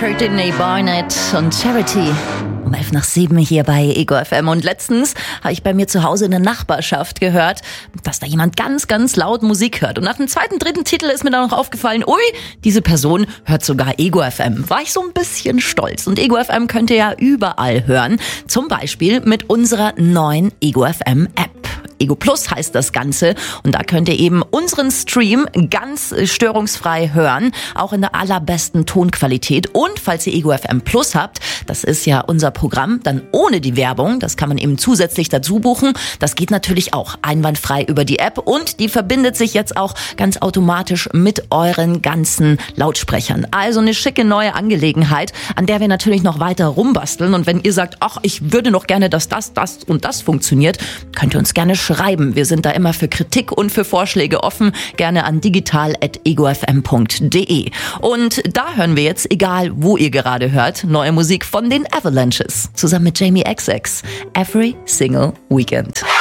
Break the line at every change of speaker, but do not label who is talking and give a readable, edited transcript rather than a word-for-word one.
Courtney Barnett und Charity. Um 6:11 hier bei Ego FM. Und letztens habe ich bei mir zu Hause in der Nachbarschaft gehört, dass da jemand ganz, ganz laut Musik hört. Und nach dem zweiten, dritten Titel ist mir dann noch aufgefallen, ui, diese Person hört sogar Ego FM. War ich so ein bisschen stolz. Und Ego FM könnt ihr ja überall hören. Zum Beispiel mit unserer neuen Ego FM App. Ego Plus heißt das Ganze und da könnt ihr eben unseren Stream ganz störungsfrei hören, auch in der allerbesten Tonqualität. Und falls ihr Ego FM Plus habt, das ist ja unser Programm, dann ohne die Werbung, das kann man eben zusätzlich dazu buchen. Das geht natürlich auch einwandfrei über die App und die verbindet sich jetzt auch ganz automatisch mit euren ganzen Lautsprechern. Also eine schicke neue Angelegenheit, an der wir natürlich noch weiter rumbasteln. Und wenn ihr sagt, ach, ich würde noch gerne, dass das und das funktioniert, könnt ihr uns gerne schreiben. Wir sind da immer für Kritik und für Vorschläge offen. Gerne an digital@egofm.de. Und da hören wir jetzt, egal wo ihr gerade hört, neue Musik von den Avalanches. Zusammen mit Jamie XX. Every Single Weekend.